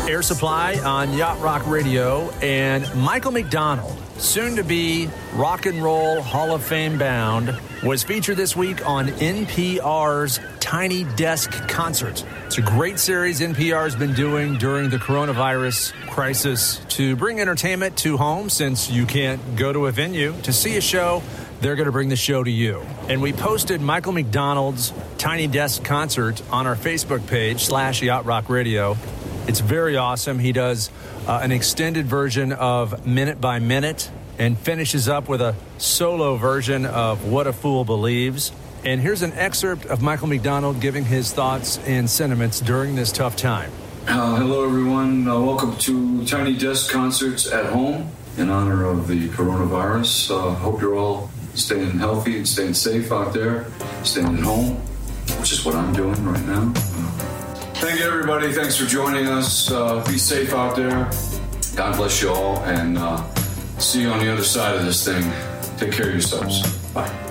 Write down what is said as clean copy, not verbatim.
Air Supply on Yacht Rock Radio, and Michael McDonald, soon to be Rock and Roll Hall of Fame bound, was featured this week on NPR's Tiny Desk Concert. It's a great series NPR has been doing during the coronavirus crisis to bring entertainment to home, since you can't go to a venue to see a show. They're going to bring the show to you. And we posted Michael McDonald's Tiny Desk Concert on our Facebook page, /Yacht Rock Radio. It's very awesome. He does an extended version of Minute by Minute and finishes up with a solo version of What a Fool Believes. And here's an excerpt of Michael McDonald giving his thoughts and sentiments during this tough time. Hello, everyone. Welcome to Tiny Desk Concerts at Home in honor of the coronavirus. Hope you're all staying healthy and staying safe out there, staying at home, which is what I'm doing right now. Thank you, everybody. Thanks for joining us. Be safe out there. God bless you all, and see you on the other side of this thing. Take care of yourselves. Bye.